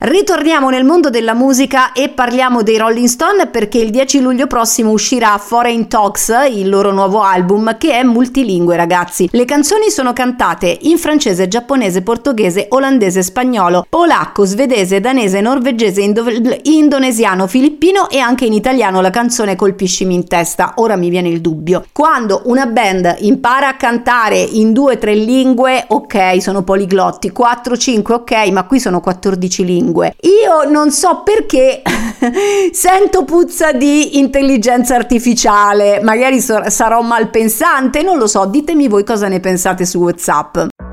Ritorniamo nel mondo della musica e parliamo dei Rolling Stone, perché il 10 luglio prossimo uscirà Foreign Talks, il loro nuovo album, che è multilingue, ragazzi. Le canzoni sono cantate in francese, giapponese, portoghese, olandese, spagnolo, polacco, svedese, danese, norvegese, indonesiano, filippino e anche in italiano la canzone Colpiscimi in testa. Ora mi viene il dubbio. Quando una band impara a cantare in 2-3 lingue, ok, sono poliglotti, 4-5, ok, ma qui sono 14 lingue. Io non so perché sento puzza di intelligenza artificiale, magari sarò malpensante, non lo so, ditemi voi cosa ne pensate su WhatsApp.